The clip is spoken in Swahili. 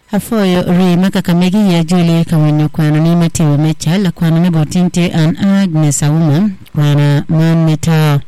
Afoyo Rima Kakamegi ya Julie Kawenyo kwana ni Matewa Mecha la kwana ni Botinte an Agnes Auma kwana man meta